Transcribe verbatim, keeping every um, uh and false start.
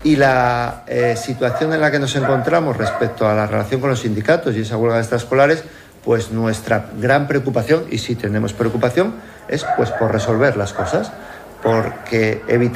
Y la eh, situación en la que nos encontramos respecto a la relación con los sindicatos y esa huelga de extraescolares, pues nuestra gran preocupación, y sí tenemos preocupación, es pues por resolver las cosas, porque evitar